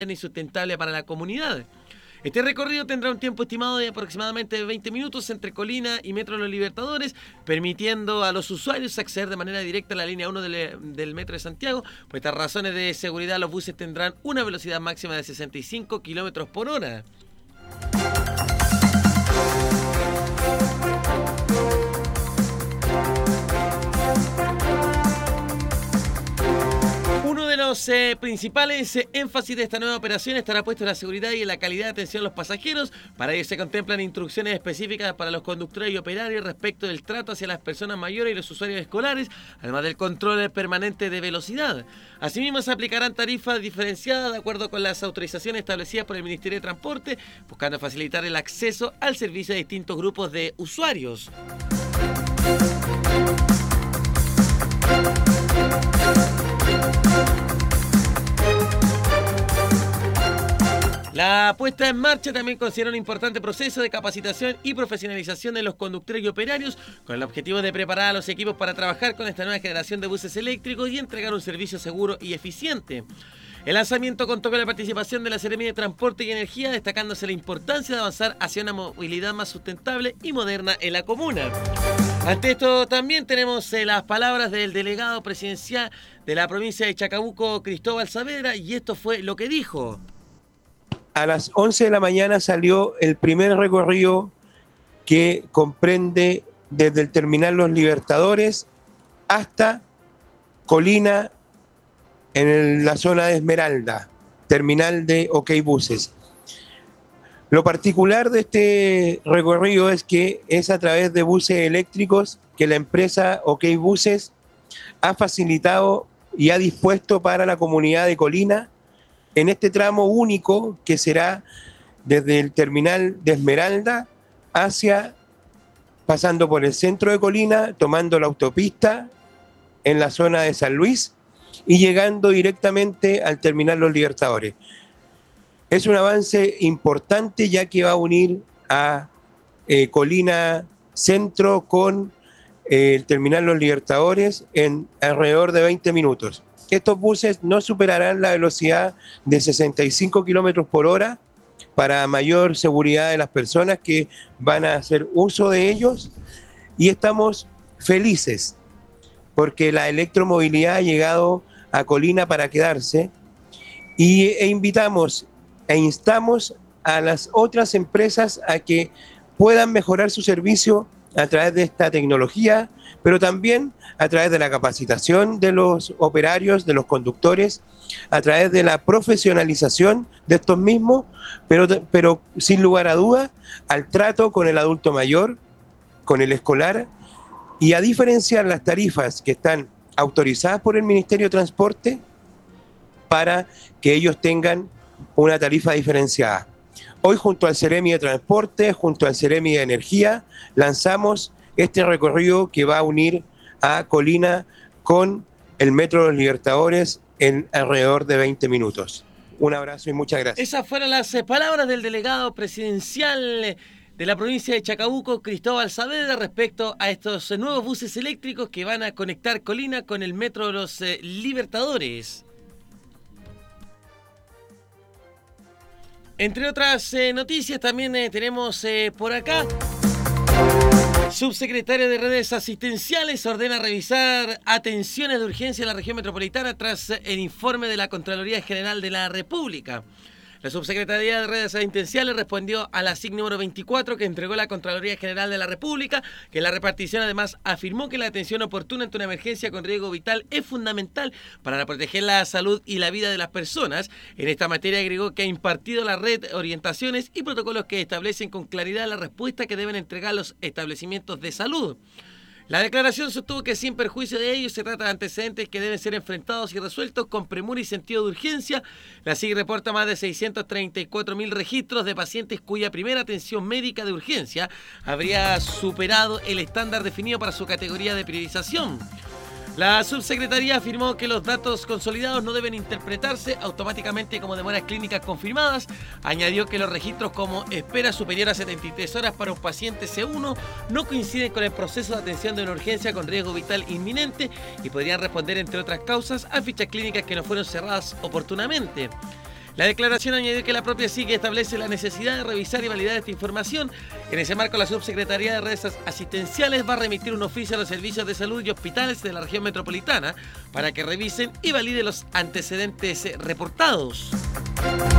y sustentable para la comunidad. Este recorrido tendrá un tiempo estimado de aproximadamente 20 minutos entre Colina y Metro Los Libertadores, permitiendo a los usuarios acceder de manera directa a la línea 1 del Metro de Santiago. Por estas razones de seguridad, los buses tendrán una velocidad máxima de 65 kilómetros por hora. Uno de los principales énfasis de esta nueva operación estará puesto en la seguridad y en la calidad de atención a los pasajeros. Para ello se contemplan instrucciones específicas para los conductores y operarios respecto del trato hacia las personas mayores y los usuarios escolares, además del control permanente de velocidad. Asimismo, se aplicarán tarifas diferenciadas de acuerdo con las autorizaciones establecidas por el Ministerio de Transporte, buscando facilitar el acceso al servicio a distintos grupos de usuarios. La puesta en marcha también considera un importante proceso de capacitación y profesionalización de los conductores y operarios, con el objetivo de preparar a los equipos para trabajar con esta nueva generación de buses eléctricos y entregar un servicio seguro y eficiente. El lanzamiento contó con la participación de la Seremía de Transporte y Energía, destacándose la importancia de avanzar hacia una movilidad más sustentable y moderna en la comuna. Ante esto también tenemos las palabras del delegado presidencial de la provincia de Chacabuco, Cristóbal Saavedra, y esto fue lo que dijo. A las 11 de la mañana salió el primer recorrido que comprende desde el terminal Los Libertadores hasta Colina en la zona de Esmeralda, terminal de OK Buses. Lo particular de este recorrido es que es a través de buses eléctricos que la empresa OK Buses ha facilitado y ha dispuesto para la comunidad de Colina en este tramo único que será desde el terminal de Esmeralda hacia, pasando por el centro de Colina, tomando la autopista en la zona de San Luis y llegando directamente al terminal Los Libertadores. Es un avance importante ya que va a unir a Colina Centro con el terminal Los Libertadores en alrededor de 20 minutos. Estos buses no superarán la velocidad de 65 kilómetros por hora para mayor seguridad de las personas que van a hacer uso de ellos, y estamos felices porque la electromovilidad ha llegado a Colina para quedarse e invitamos e instamos a las otras empresas a que puedan mejorar su servicio a través de esta tecnología, pero también a través de la capacitación de los operarios, de los conductores, a través de la profesionalización de estos mismos, pero sin lugar a dudas, al trato con el adulto mayor, con el escolar, y a diferenciar las tarifas que están autorizadas por el Ministerio de Transporte para que ellos tengan una tarifa diferenciada. Hoy, junto al Seremi de Transporte, junto al Seremi de Energía, lanzamos este recorrido que va a unir a Colina con el Metro de los Libertadores en alrededor de 20 minutos. Un abrazo y muchas gracias. Esas fueron las palabras del delegado presidencial de la provincia de Chacabuco, Cristóbal Saavedra, respecto a estos nuevos buses eléctricos que van a conectar Colina con el Metro de los Libertadores. Entre otras noticias, también tenemos por acá: subsecretario de Redes Asistenciales ordena revisar atenciones de urgencia en la región metropolitana tras el informe de la Contraloría General de la República. La Subsecretaría de Redes Asistenciales respondió a la SIC número 24 que entregó la Contraloría General de la República, que en la repartición además afirmó que la atención oportuna ante una emergencia con riesgo vital es fundamental para proteger la salud y la vida de las personas. En esta materia agregó que ha impartido la red orientaciones y protocolos que establecen con claridad la respuesta que deben entregar los establecimientos de salud. La declaración sostuvo que sin perjuicio de ello se trata de antecedentes que deben ser enfrentados y resueltos con premura y sentido de urgencia. La SIG reporta más de 634.000 registros de pacientes cuya primera atención médica de urgencia habría superado el estándar definido para su categoría de priorización. La subsecretaría afirmó que los datos consolidados no deben interpretarse automáticamente como demoras clínicas confirmadas. Añadió que los registros como espera superior a 73 horas para un paciente C1 no coinciden con el proceso de atención de una urgencia con riesgo vital inminente y podrían responder, entre otras causas, a fichas clínicas que no fueron cerradas oportunamente. La declaración añadió que la propia SIC establece la necesidad de revisar y validar esta información. En ese marco, la Subsecretaría de Redes Asistenciales va a remitir un oficio a los servicios de salud y hospitales de la región metropolitana para que revisen y validen los antecedentes reportados.